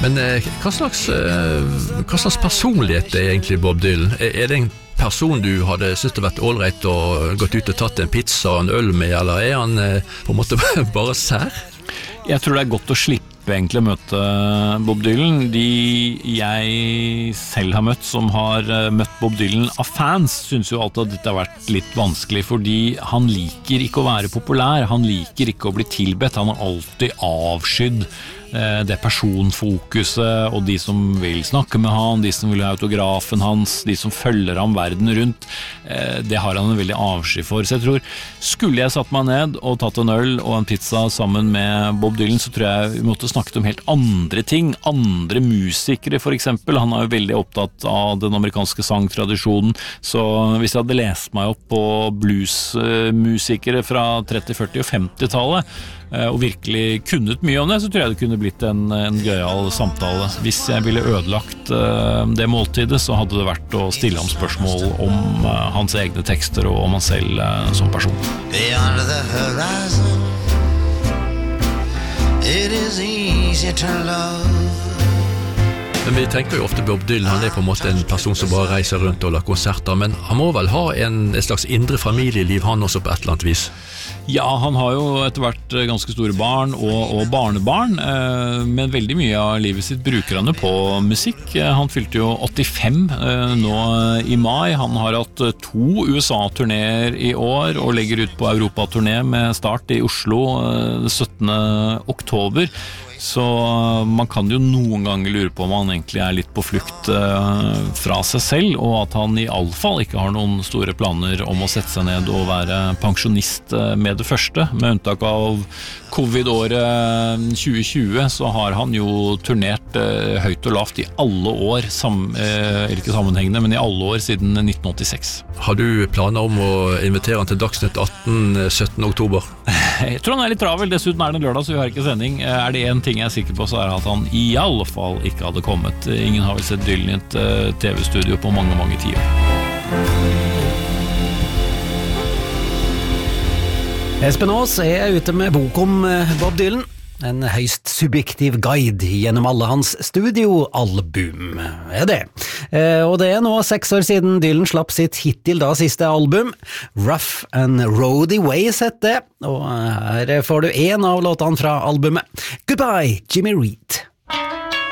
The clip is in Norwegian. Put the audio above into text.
Men hva slags personlighet egentlig Bob Dylan? Det en person du hadde syntes det vært ålreit og gått ut og tatt en pizza og en øl med, eller han på en måte bare sær? Jeg tror det godt å slippe egentlig å møte Bob Dylan. De jeg selv har møtt, som har møtt Bob Dylan av fans, synes jo alltid at dette har vært litt vanskelig, fordi han liker ikke å være populær, han liker ikke å bli tilbedt, han har alltid avskydd det personfokuset, og de som vil snakke med han, de som vil ha autografen hans, de som følger ham verden rundt, det har han en veldig avsky for. Så jeg tror, skulle jeg satt meg ned og tatt en øl og en pizza sammen med Bob Dylan, så tror jeg vi måtte snakket om helt andre ting, andre musikere for eksempel. Han er jo veldig opptatt av den amerikanske sangtradisjonen, så hvis jeg hadde lest meg opp på bluesmusikere fra 30-, 40- og 50-tallet, og virkelig kunnet mye om det, så tror jeg det kunne blitt en gøyal samtale. Hvis jeg ville ødelagt det måltidet, så hadde det vært å stille ham spørsmål om hans egne tekster og om han selv som person. Beyond the horizon, it is easy to love. Men vi tenker jo ofte Bob Dylan, han på en måte en person som bare reiser rundt og lager konserter, men han må vel ha et slags indre familieliv han også på et eller annet vis? Ja, han har jo etter hvert ganske store barn og barnebarn, men veldig mye av livet sitt bruker han jo på musikk. Han fylte jo 85 nå i mai. Han har hatt 2 USA-turnéer i år og legger ut på Europa-turné med start i Oslo 17. oktober. Så man kan jo noen ganger lure på om han egentlig er litt på flukt fra seg selv, og at han i alle fall ikke har noen store planer om å sette seg ned og være pensjonist med det første. Med unntak av covid-året 2020 så har han jo turnert høyt og lavt i alle år, ikke sammenhengende, men i alle år siden 1986. Har du planer om å invitere han til Dagsnytt 18 17. oktober? Jeg tror han er litt travel, dessuten er det lørdag, så vi har ikke sending. Er det en ting jeg er sikker på, så er det at han i alle fall ikke hadde kommet. Ingen har vel sett Dylan i et TV-studio på mange, mange tider. Espen Aas ute med bok om Bob Dylan. En høyst subjektiv guide gjennom alle hans studioalbum, det. Og det nå 6 år siden Dylan slapp sitt hittil da siste album, Rough and Roady Ways het det, og her får du en av låtene fra albumet. Goodbye, Jimmy Reed.